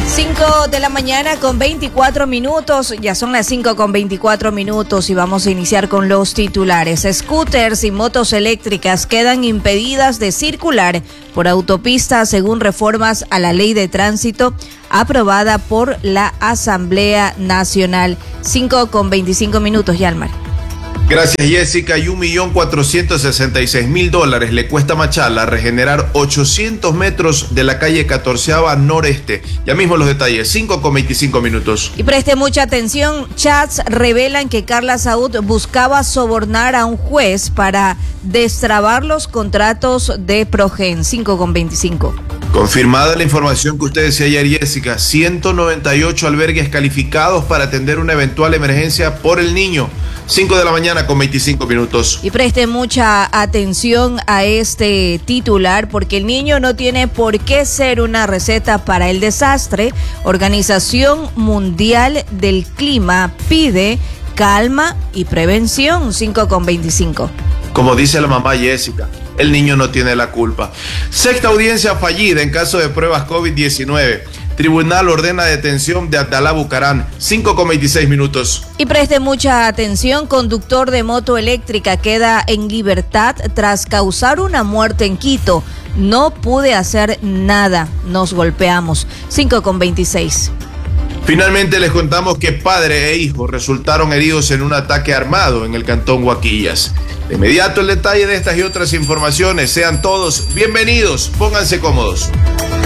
5 de la mañana con 24 minutos, ya son las 5 con 24 minutos y vamos a iniciar con los titulares. Scooters y motos eléctricas quedan impedidas de circular por autopistas según reformas a la ley de tránsito aprobada por la Asamblea Nacional. 5 con 25 minutos, Yalmar. Gracias, Jessica. Y $1.466.000 le cuesta a Machala regenerar 800 metros de la calle 14ª noreste. Ya mismo los detalles, 5 con 25 minutos. Y preste mucha atención, chats revelan que Carla Saúd buscaba sobornar a un juez para destrabar los contratos de Progen. 5 con 25. Confirmada la información que usted decía ayer, Jessica, 198 albergues calificados para atender una eventual emergencia por el niño. 5 de la mañana con 25 minutos. Y preste mucha atención a este titular porque el niño no tiene por qué ser una receta para el desastre. Organización Mundial del Clima pide calma y prevención. 5 con 25. Como dice la mamá Jessica, el niño no tiene la culpa. Sexta audiencia fallida en caso de pruebas COVID-19. Tribunal ordena detención de Abdalá Bucarán. 5 con 26 minutos. Y preste mucha atención, conductor de moto eléctrica queda en libertad tras causar una muerte en Quito. No pude hacer nada, nos golpeamos. 5 con 26. Finalmente les contamos que padre e hijo resultaron heridos en un ataque armado en el cantón Huaquillas. De inmediato el detalle de estas y otras informaciones. Sean todos bienvenidos, pónganse cómodos.